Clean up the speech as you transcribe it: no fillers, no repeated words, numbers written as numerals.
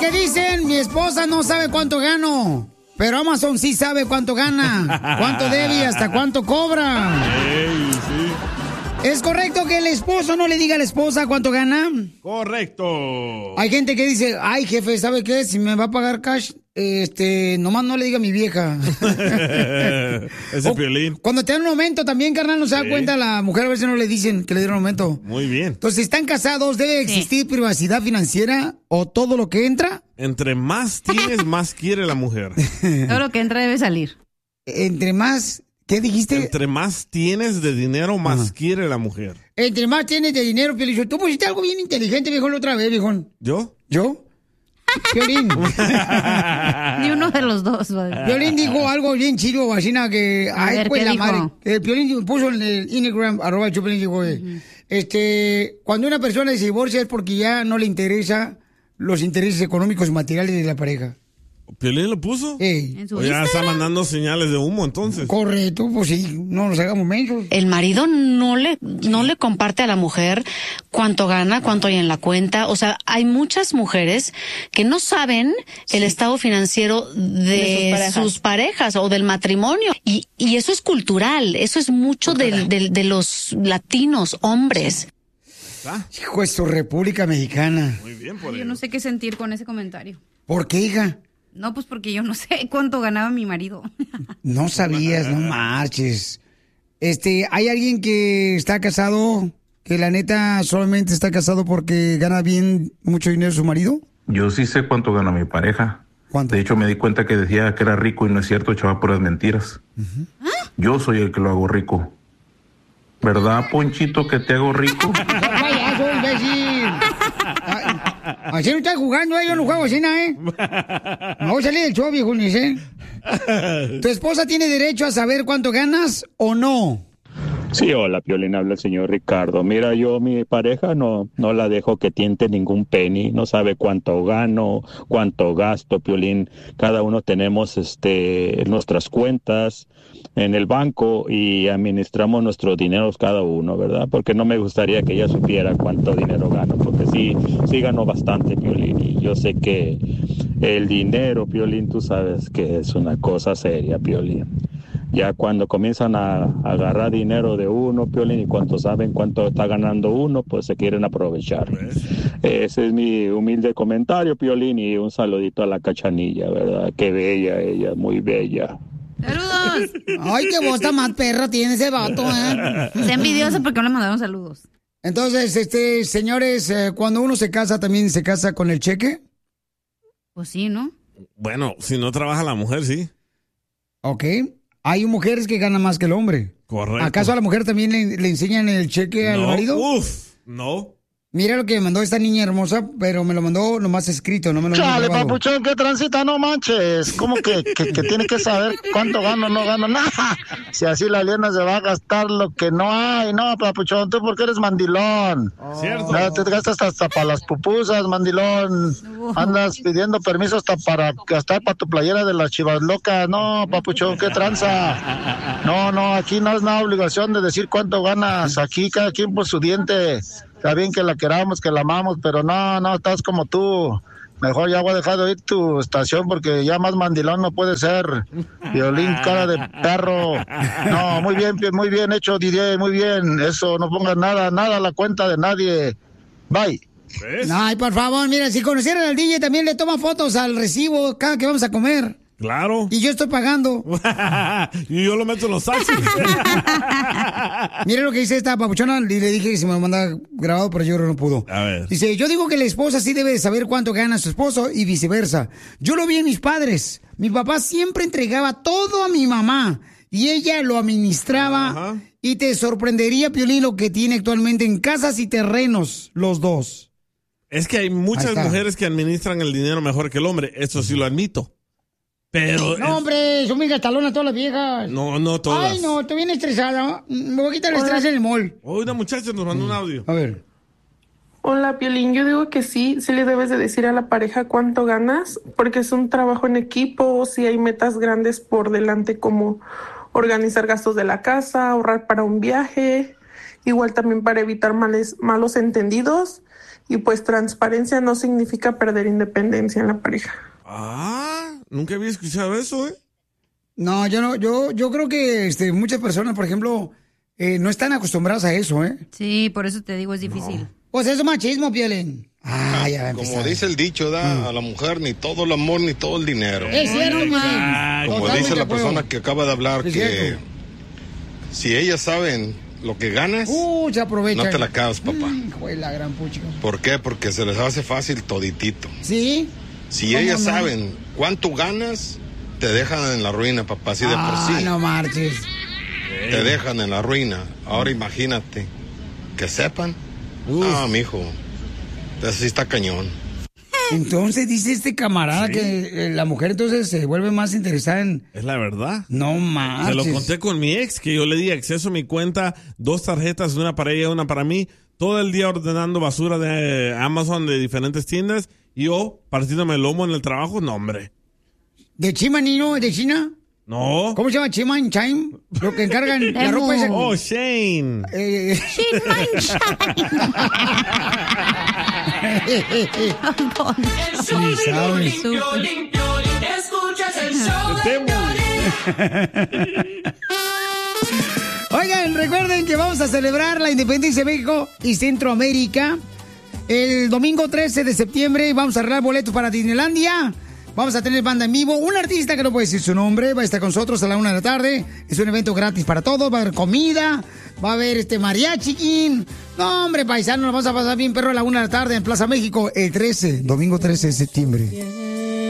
que dicen, mi esposa no sabe cuánto gano, pero Amazon sí sabe cuánto gana, cuánto debe y hasta cuánto cobra. Sí. ¿Es correcto que el esposo no le diga a la esposa cuánto gana? Correcto. Hay gente que dice, ay, jefe, ¿sabe qué? Si me va a pagar cash, nomás no le diga a mi vieja. Ese Piolín. Cuando te dan un aumento también, carnal, no se da cuenta la mujer, a veces no le dicen que le dieron un aumento. Muy bien. Entonces, si están casados, ¿debe existir privacidad financiera o todo lo que entra? Entre más tienes, más quiere la mujer. Todo lo que entra debe salir. Entre más... ¿Qué dijiste? Entre más tienes de dinero, más quiere la mujer. Entre más tienes de dinero, Piolín. Tú pusiste algo bien inteligente, viejón, la otra vez, viejón. ¿Yo? Piolín. Ni uno de los dos. Piolín dijo algo bien chido, vacina, que... A ver, ¿qué dijo? El Piolín puso en el Instagram, @Piolín, dijo, cuando una persona se divorcia es porque ya no le interesa los intereses económicos y materiales de la pareja. ¿Piolín lo puso? ¿En su o ya está mandando señales de humo, entonces. Correcto, pues sí, no nos hagamos mensos. El marido no le comparte a la mujer cuánto gana, cuánto hay en la cuenta. O sea, hay muchas mujeres que no saben el estado financiero de sus parejas o del matrimonio. Y eso es cultural, eso es mucho de los latinos, hombres. Hijo, esto, República Mexicana. Muy bien por Yo no sé qué sentir con ese comentario. ¿Por qué, hija? No, pues porque yo no sé cuánto ganaba mi marido. No sabías, no marches. ¿Hay alguien que está casado, que la neta solamente está casado porque gana bien mucho dinero su marido? Yo sí sé cuánto gana mi pareja. ¿Cuánto? De hecho, me di cuenta que decía que era rico y no es cierto, echaba puras mentiras. Yo soy el que lo hago rico. ¿Verdad, Ponchito, que te hago rico? ¡Payaso, imbécil! Así no estás jugando, yo no juego así, ¿eh? No voy a salir del show, viejo, ni sé. ¿Tu esposa tiene derecho a saber cuánto ganas o no? Sí, hola, Piolín, habla el señor Ricardo. Mira, yo mi pareja no la dejo que tiente ningún penny, no sabe cuánto gano, cuánto gasto, Piolín. Cada uno tenemos nuestras cuentas en el banco y administramos nuestros dineros cada uno, ¿verdad? Porque no me gustaría que ella supiera cuánto dinero gano, porque sí gano bastante, Piolín, y yo sé que el dinero, Piolín, tú sabes que es una cosa seria, Piolín. Ya cuando comienzan a agarrar dinero de uno, Piolín, y cuando saben cuánto está ganando uno, pues se quieren aprovechar. Ese es mi humilde comentario, Piolín, y un saludito a la Cachanilla, ¿verdad? Qué bella ella, muy bella. ¡Saludos! Ay, qué voz tan más perra tiene ese vato, ¿eh? Está envidioso porque no le mandaron saludos. Entonces, señores, cuando uno se casa, ¿también se casa con el cheque? Pues sí, ¿no? Bueno, si no trabaja la mujer, sí. Ok. Hay mujeres que ganan más que el hombre. Correcto. ¿Acaso a la mujer también le enseñan el cheque al marido? No. Mira lo que me mandó esta niña hermosa, pero me lo mandó nomás escrito, no me lo mandó Chale, grabado. papuchón, ¿qué transita? No manches. ¿Cómo que tiene que saber cuánto gano o no gano? Nada. Si así la Liana se va a gastar lo que no hay. No, papuchón, tú porque eres mandilón. Cierto. No, te gastas hasta para las pupusas, mandilón. Andas pidiendo permiso hasta para gastar para tu playera de las Chivas Locas. No, papuchón, qué tranza. No, aquí no es nada obligación de decir cuánto ganas. Aquí cada quien por su diente. Está bien que la queramos, que la amamos, pero no, estás como tú. Mejor ya voy a dejar de oír tu estación porque ya más mandilón no puede ser. Violín, cara de perro. No, muy bien hecho, DJ, muy bien. Eso, no pongas nada a la cuenta de nadie. Bye. ¿Ves? Ay, por favor, mira, si conocieran al DJ también le toma fotos al recibo cada que vamos a comer. Claro. Y yo estoy pagando. Y yo lo meto en los taxis. Mira lo que dice esta papuchona. Y le dije que se me lo manda grabado, pero yo creo que no pudo. A ver. Dice, yo digo que la esposa sí debe de saber cuánto gana su esposo y viceversa. Yo lo vi en mis padres. Mi papá siempre entregaba todo a mi mamá y ella lo administraba. Ajá. Y te sorprendería, Piolín, lo que tiene actualmente en casas y terrenos, los dos. Es que hay muchas mujeres que administran el dinero mejor que el hombre. Eso sí lo admito. Pero... No, hombre, son muy gastalonas todas las viejas. No todas. Ay, no, estoy bien estresada. Me voy a quitar el estrés en el mall. Hoy una muchacha nos mandó un audio. A ver. Hola, Piolín. Yo digo que sí le debes de decir a la pareja cuánto ganas, porque es un trabajo en equipo, si hay metas grandes por delante como organizar gastos de la casa, ahorrar para un viaje, igual también para evitar malos entendidos. Y pues transparencia no significa perder independencia en la pareja. Ah, nunca había escuchado eso, ¿eh? No, yo creo que muchas personas, por ejemplo, no están acostumbradas a eso, ¿eh? Sí, por eso te digo, es difícil. No. Pues eso es machismo, Piolín. Ah, ya va a empezar. Como dice el dicho, a la mujer ni todo el amor ni todo el dinero. Es cierto, Como dice la persona que acaba de hablar, que si ellas saben lo que ganas, se aprovechan. no te la acabas, papá. Fue la gran pucha. ¿Por qué? Porque se les hace fácil toditito. ¿Sí? Si ellas saben cuánto ganas, te dejan en la ruina, papá, así de por sí. No marches. Te dejan en la ruina. Ahora imagínate, que sepan. Mijo, así está cañón. Entonces dice este camarada que la mujer entonces se vuelve más interesada en... Es la verdad. No marches. Se lo conté con mi ex, que yo le di acceso a mi cuenta, 2 tarjetas, una para ella y una para mí, todo el día ordenando basura de Amazon de diferentes tiendas, y yo partiéndome el lomo en el trabajo. No, hombre. ¿De Chima, niño? ¿De China? No. ¿Cómo se llama? Chiman Chime. Lo que encargan la ropa esa. Oh, Shane. Chiman Chime. Escuchas el show de Oigan, recuerden que vamos a celebrar la independencia de México y Centroamérica el domingo 13 de septiembre. Vamos a arreglar boletos para Disneylandia. Vamos a tener banda en vivo. Un artista que no puede decir su nombre va a estar con nosotros a la 1 de la tarde. Es un evento gratis para todos. Va a haber comida. Va a haber mariachi. No, hombre, paisano, nos vamos a pasar bien, perro, a la 1 de la tarde en Plaza México el 13, domingo 13 de septiembre.